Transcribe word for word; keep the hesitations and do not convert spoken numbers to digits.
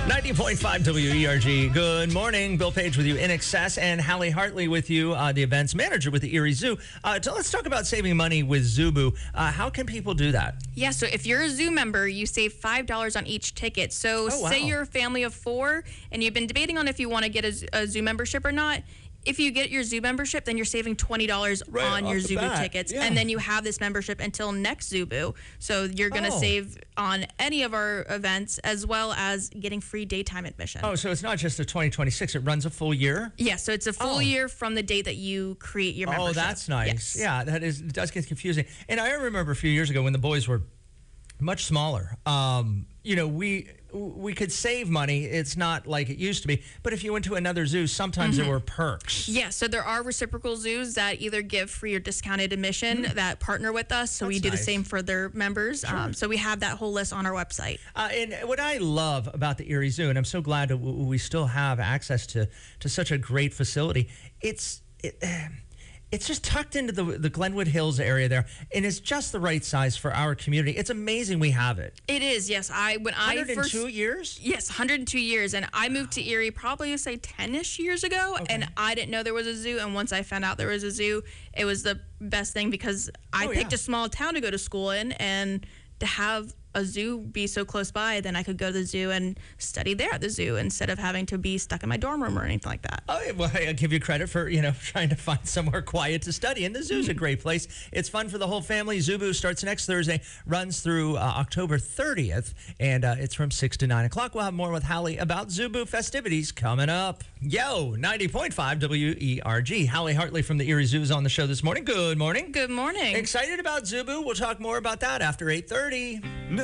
ninety point five W E R G. Good morning. Bill Page with you, In Excess, and Hallie Hartley with you, uh, the events manager with the Erie Zoo. Uh, so let's talk about saving money with Zubu. Uh, how can people do that? Yeah, so if you're a Zoo member, you save five dollars on each ticket. So Oh, wow. say you're a family of four and you've been debating on if you want to get a, z- a Zoo membership or not. If you get your Zoo membership, then you're saving twenty dollars Right on off your the Zubu bat, tickets. yeah. And then you have this membership until next Zubu. So you're going to Oh. save on any of our events as well as getting free daytime admission. Oh, so it's not just a twenty twenty-six. It runs a full year? Yeah, so it's a full Oh. year from the date that you create your membership. Oh, that's nice. Yes. Yeah, that is. It does get confusing. And I remember a few years ago when the boys were much smaller. Um, you know, we we could save money. It's not like it used to be. But if you went to another zoo, sometimes there were perks. Yeah, so there are reciprocal zoos that either give free or discounted admission that partner with us. So we That's do nice. the same for their members. Um, so we have that whole list on our website. Uh, and what I love about the Erie Zoo, and I'm so glad that w- we still have access to to such a great facility. It's it, it's just tucked into the the Glenwood Hills area there, and it's just the right size for our community. It's amazing we have it. It is, yes. I when I one hundred two first years. yes, one hundred two years, and I moved to Erie probably say ten-ish years ago, and I didn't know there was a zoo. And once I found out there was a zoo, it was the best thing because I Oh, picked yeah. a small town to go to school in, and to have a zoo be so close by, then I could go to the zoo and study there at the zoo instead of having to be stuck in my dorm room or anything like that. Oh, well, I give you credit for, you know, trying to find somewhere quiet to study. And the zoo's a great place. It's fun for the whole family. Zubu starts next Thursday, runs through uh, October thirtieth, and uh, it's from six to nine o'clock. We'll have more with Hallie about Zubu festivities coming up. Yo, ninety point five W E R G. Hallie Hartley from the Erie Zoo is on the show this morning. Good morning. Good morning. Excited about Zubu? We'll talk more about that after eight thirty.